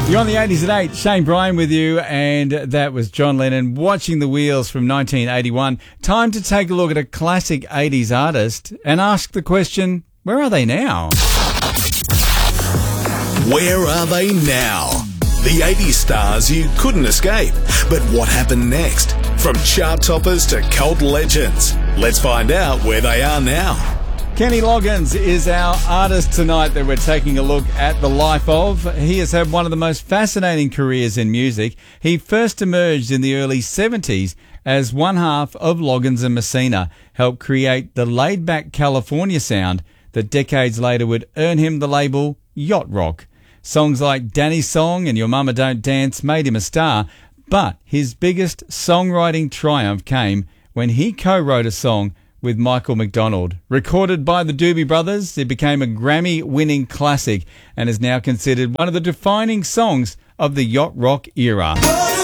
You're on the 80s at 8. Shane Bryan with you, and that was John Lennon, Watching the Wheels from 1981. Time to take a look at a classic 80s artist and ask the question, where are they now? Where are they now? The 80s stars you couldn't escape. But what happened next? From chart toppers to cult legends. Let's find out where they are now. Kenny Loggins is our artist tonight that we're taking a look at the life of. He has had one of the most fascinating careers in music. He first emerged in the early 70s as one half of Loggins and Messina, helped create the laid-back California sound that decades later would earn him the label Yacht Rock. Songs like Danny's Song and Your Mama Don't Dance made him a star, but his biggest songwriting triumph came when he co-wrote a song with Michael McDonald. Recorded by the Doobie Brothers, it became a Grammy-winning classic and is now considered one of the defining songs of the yacht rock era.